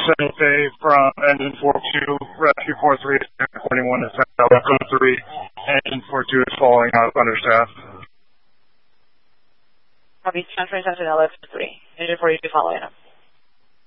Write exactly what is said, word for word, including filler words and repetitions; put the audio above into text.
Sensei from engine four two, rescue four three, reporting one to Echo three, engine four two is following up understaffed. Copy, transferring Sensei L X three, engine four two following up.